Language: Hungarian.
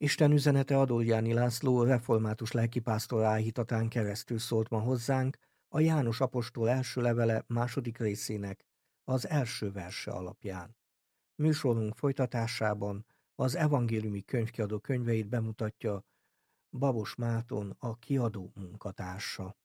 Isten üzenete Adorjáni László református lelkipásztor áhítatán keresztül szólt ma hozzánk a János apostol első levele második részének az első verse alapján. Műsorunk folytatásában az evangéliumi könyvkiadó könyveit bemutatja Babos Márton, a kiadó munkatársa.